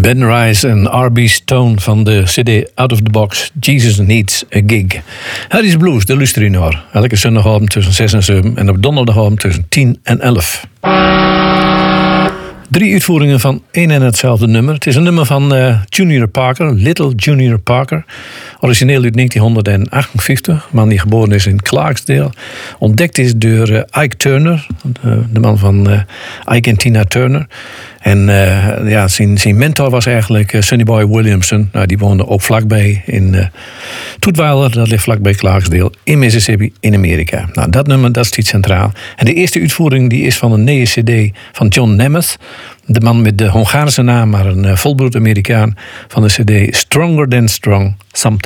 Ben Rice en R.B. Stone van de CD Out of the Box, Jesus Needs a Gig. Harry's Blues, de luister je naar. Elke zondagavond tussen 6 en 7 en op donderdagavond tussen 10 en 11. 3 uitvoeringen van één en hetzelfde nummer. Het is een nummer van Junior Parker, Little Junior Parker. Origineel uit 1958, een man die geboren is in Clarksdale. Ontdekt is door Ike Turner, de man van Ike en Tina Turner. En zijn mentor was eigenlijk Sonny Boy Williamson. Nou, die woonde ook vlakbij in Toetweiler, dat ligt vlakbij Clarksdale, in Mississippi, in Amerika. Nou, dat nummer, dat staat centraal. En de eerste uitvoering die is van een nieuwe CD van John Nemeth. De man met de Hongaarse naam, maar een volbloed Amerikaan, van de CD Stronger Than Strong, Sometimes.